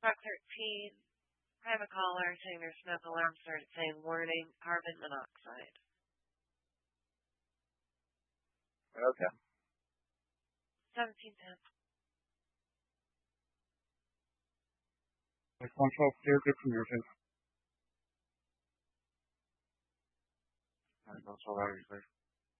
Truck 13. I have a caller saying their smoke alarm started saying warning, carbon monoxide. Okay. 1710. 112 clear, good from your face. Alright, that's all right,